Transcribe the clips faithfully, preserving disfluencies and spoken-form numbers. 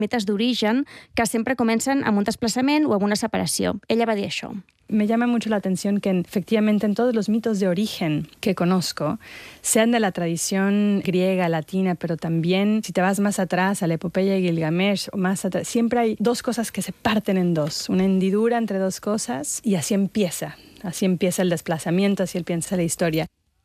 mites d'origen que sempre comencen amb un desplaçament o amb una separació. Ella va dir això. Me llama mucho la atención que efectivamente en todos los mitos de origen que conozco, sean de la tradición griega, latina, pero también si te vas más atrás a la epopeya de Gilgamesh o más atrás, siempre hay dos cosas que se parten en dos, una hendidura entre dos cosas y así empieza, así empieza el desplazamiento, así empieza la historia.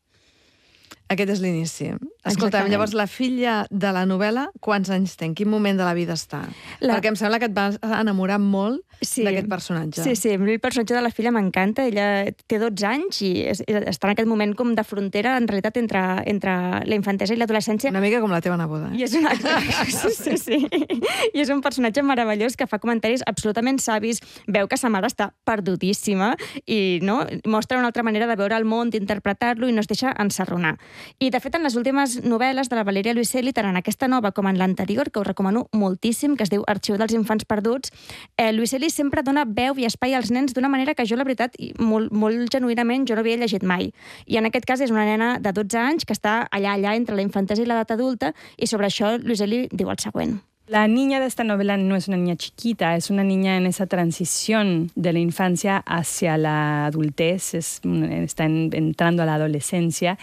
Aquest és l'inici. Escolta'm, llavors la filla de la novel·la, quants anys té? En quin moment de la vida està? La... Perquè em sembla que et vas enamorar molt sí. d'aquest personatge. Sí, sí, el personatge de la filla m'encanta. Ella té dotze anys i està en aquest moment com de frontera, en realitat, entre, entre la infantesa i l'adolescència. Una mica com la teva neboda. Eh? I és una... sí, sí, sí. I és un personatge meravellós que fa comentaris absolutament savis, veu que sa mare està perdudíssima i no? mostra una altra manera de veure el món, d'interpretar-lo i no es deixa ensarronar. I, de fet, en les últimes novel·les de la Valeria Luiselli, tant en aquesta nova com en l'anterior, que us recomano moltíssim, que es diu Arxiu dels infants perduts, eh, Luiselli sempre dona veu i espai als nens d'una manera que jo, la veritat, molt, molt genuïnament, jo no havia llegit mai. I en aquest cas és una nena de dotze anys que està allà, allà, entre la infantesa i l'edat adulta, i sobre això Luiselli diu el següent. La niña de esta novela no es una niña chiquita, es una niña en esa transición de la infancia hacia la adultez, es, está en, entrando a la adolescencia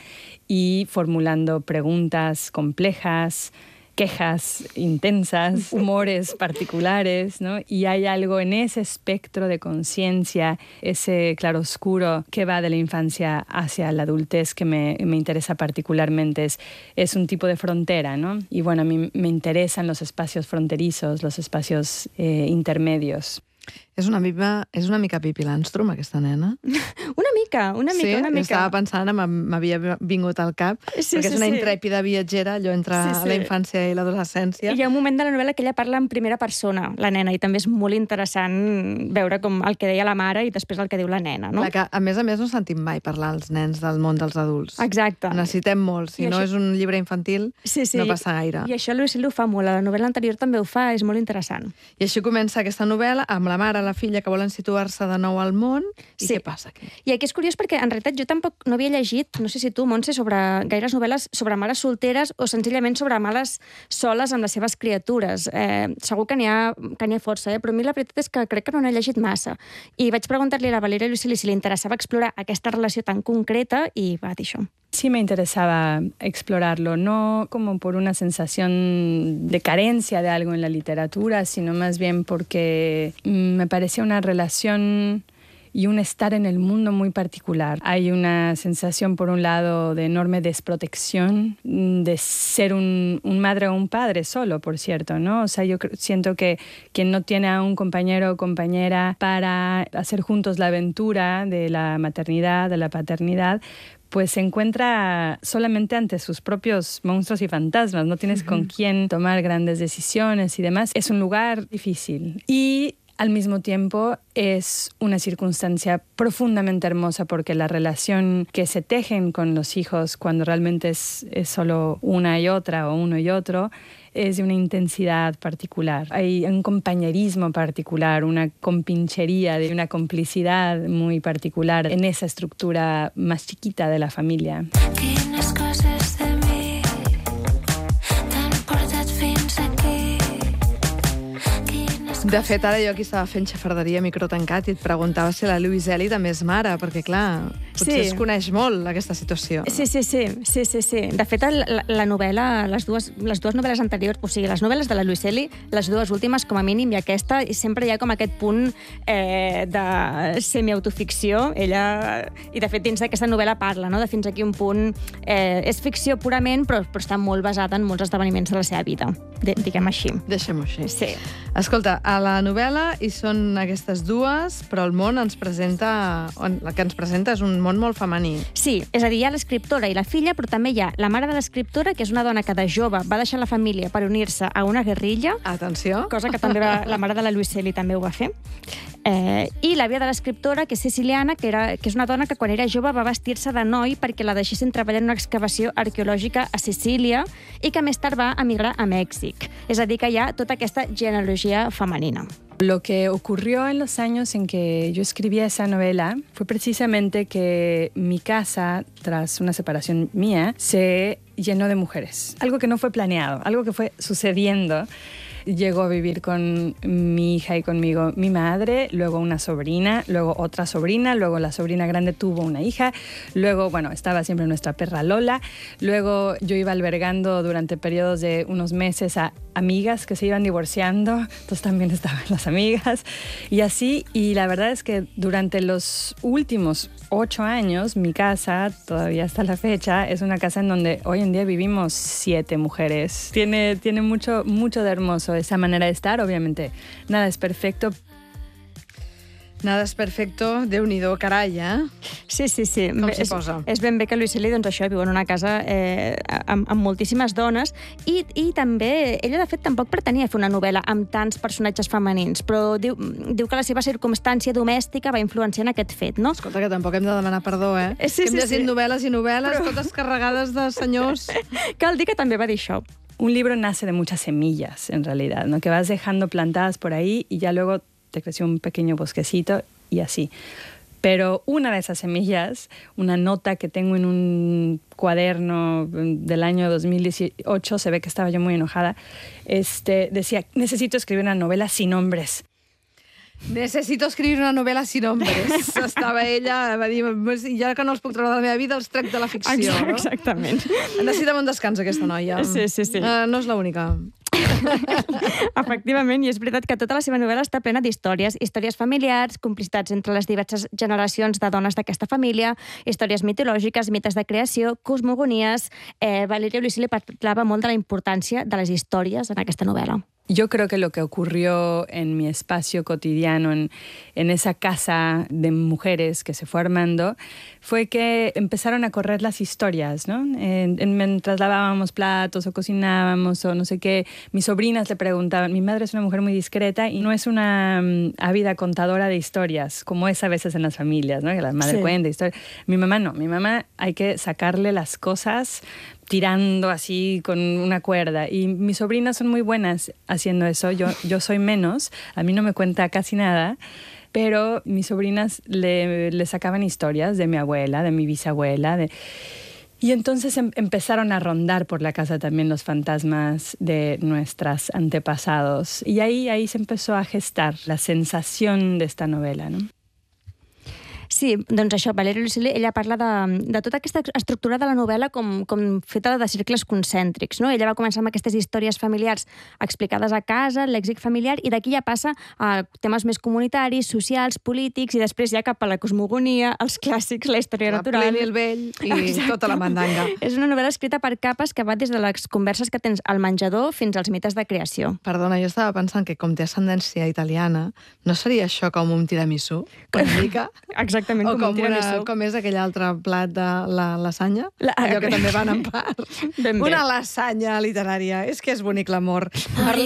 y formulando preguntas complejas, quejas intensas, humores particulares, ¿no? Y hay algo en ese espectro de conciencia, ese claroscuro que va de la infancia hacia la adultez que me, me interesa particularmente. Es, es un tipo de frontera, ¿no? Y bueno, a mí me interesan los espacios fronterizos, los espacios eh, intermedios. És una, mica, és una mica Pippi Landström, aquesta nena? Una mica, una mica, sí, una mica. Sí, estava pensant, m'havia vingut al cap, sí, perquè sí, és una sí. intrèpida viatgera, allò entre sí, sí. la infància i l'adolescència. I hi ha un moment de la novel·la que ella parla en primera persona, la nena, i també és molt interessant veure com el que deia la mare i després el que diu la nena, no? Clar, que, a més a més, no sentim mai parlar als nens del món dels adults. Exacte. Necessitem molt. Si I no això... és un llibre infantil, sí, sí. no passa gaire. I això Luiselli ho fa molt. A la novel·la anterior també ho fa, és molt interessant. I així comença aquesta novel·la amb la mare i la filla que volen situar-se de nou al món. I sí. què passa aquí? I aquí és curiós perquè, en realitat, jo tampoc no havia llegit, no sé si tu, Montse, sobre gaires novel·les sobre mares solteres o senzillament sobre mares soles amb les seves criatures. Eh, segur que n'hi ha, que n'hi ha força, eh? Però a mi la veritat és que crec que no n'he llegit massa. I vaig preguntar-li a la Valeria Luiselli si li interessava explorar aquesta relació tan concreta i va dir això. Sí me interesaba explorarlo, no como por una sensación de carencia de algo en la literatura, sino más bien porque me parecía una relación y un estar en el mundo muy particular. Hay una sensación, por un lado, de enorme desprotección, de ser un, un madre o un padre solo, por cierto, ¿no? O sea, yo siento que quien no tiene a un compañero o compañera para hacer juntos la aventura de la maternidad, de la paternidad, pues se encuentra solamente ante sus propios monstruos y fantasmas. No tienes uh-huh. con quién tomar grandes decisiones y demás. Es un lugar difícil. Y al mismo tiempo es una circunstancia profundamente hermosa porque la relación que se tejen con los hijos cuando realmente es, es solo una y otra o uno y otro es de una intensidad particular. Hay un compañerismo particular, una compinchería, de una complicidad muy particular en esa estructura más chiquita de la familia. Quines coses de mi t'han portat fins aquí? De fet, ara jo aquí estava fent xafarderia a micro tancat i et preguntava si la Luiselli també és mare, perquè, clar, potser sí. es coneix molt, aquesta situació. Sí, sí, sí. sí, sí, sí. De fet, la, la novel·la, les dues, les dues novel·les anteriors, o sigui, les novel·les de la Luiselli, les dues últimes, com a mínim, i aquesta, i sempre hi ha com aquest punt eh, de semiautoficció. Ella, i de fet, dins d'aquesta novel·la parla, no?, de fins aquí un punt... Eh, és ficció purament, però, però està molt basada en molts esdeveniments de la seva vida, de, diguem així. Deixem-ho així. Sí. Escolta, a la novel·la hi són aquestes dues, però el món ens presenta... El que ens presenta és un món molt femení. Sí, és a dir, hi ha l'escriptora i la filla, però també hi ha la mare de l'escriptora, que és una dona que de jove va deixar la família per unir-se a una guerrilla. Atenció. Cosa que també va, la mare de la Luiselli també ho va fer. Eh, I l'àvia de l'escriptora, que és siciliana, que, era, que és una dona que quan era jove va vestir-se de noi perquè la deixessin treballar en una excavació arqueològica a Sicília i que més tard va emigrar a Mèxic. És a dir, que hi ha tota aquesta genealogia femenina. Lo que ocurrió en los años en que yo escribía esa novela fue precisamente que mi casa, tras una separación mía, se llenó de mujeres. Algo que no fue planeado, algo que fue sucediendo. llegó a vivir con mi hija y conmigo mi madre, luego una sobrina, luego otra sobrina, luego la sobrina grande tuvo una hija, luego, bueno, estaba siempre nuestra perra Lola, luego yo iba albergando durante periodos de unos meses a amigas que se iban divorciando, entonces también estaban las amigas, y así, y la verdad es que durante los últimos ocho años, mi casa, todavía hasta la fecha, es una casa en donde hoy en día vivimos siete mujeres. Tiene, tiene mucho, mucho de hermoso esa manera de estar, obviamente nada es perfecto. Nada és perfecto, Déu-n'hi-do, carai, eh? Sí, sí, sí. Com s'hi és, posa? és ben bé que Luis-Eli, doncs això, viu en una casa eh, amb, amb moltíssimes dones i, i també, ella de fet tampoc pretenia fer una novel·la amb tants personatges femenins, però diu, diu que la seva circumstància domèstica va influenciar en aquest fet, no? Escolta, que tampoc hem de demanar perdó, eh? Sí, que hem sí, llegit sí. novel·les i novel·les, però... totes carregades de senyors. Cal dir que també va dir això. Un libro nace de muchas semillas, en realidad, ¿no? Que vas dejando plantadas por ahí y ya luego te creció un pequeño bosquecito y así. Pero una de esas semillas, una nota que tengo en un cuaderno del año dos mil dieciocho, se ve que estaba yo muy enojada, este, decía, necesito escribir una novela sin hombres. Necessito escriure una novel·la sin hombres. Estava ella, va dir, ja que no els puc treure de la meva vida, els trec de la ficció. Exacte, no? exactament. Necessita un descans, aquesta noia. Sí, sí, sí. Uh, no és l'única. Efectivament, i és veritat que tota la seva novel·la està plena d'històries, històries familiars, complicitats entre les diverses generacions de dones d'aquesta família, històries mitològiques, mites de creació, cosmogonies... Eh, Valeria Luisilli parlava molt de la importància de les històries en aquesta novel·la. Yo creo que lo que ocurrió en mi espacio cotidiano, en, en esa casa de mujeres que se fue armando, fue que empezaron a correr las historias, ¿no? En, en, mientras lavábamos platos o cocinábamos o no sé qué, mis sobrinas le preguntaban, mi madre es una mujer muy discreta y no es una um, ávida contadora de historias, como es a veces en las familias, ¿no? Que la madre sí. cuenta historias. Mi mamá no, mi mamá hay que sacarle las cosas tirando así con una cuerda. Y mis sobrinas son muy buenas haciendo eso. Yo, yo soy menos. A mí no me cuenta casi nada. Pero mis sobrinas le, le sacaban historias de mi abuela, de mi bisabuela. De... Y entonces em, empezaron a rondar por la casa también los fantasmas de nuestros antepasados. Y ahí, ahí se empezó a gestar la sensación de esta novela, ¿no? Sí, doncs això, Valeria Luisilli, ella parla de, de tota aquesta estructura de la novel·la com, com feta de cercles concèntrics, no? Ella va començar amb aquestes històries familiars explicades a casa, el lèxic familiar, i d'aquí ja passa a temes més comunitaris, socials, polítics, i després ja cap a la cosmogonia, els clàssics, la història la natural... Plini el vell i exacte. Tota la mandanga. És una novel·la escrita per capes que va des de les converses que tens al menjador fins als mites de creació. Perdona, jo estava pensant que com té ascendència italiana, no seria això com un tiramisú? Una mica? Exactament, o com, com un tiramisú. Una, com és aquell altre plat de la lasanya? La... Allò que també van en part. Ben bé. Una lasanya literària. És que és bonic l'amor.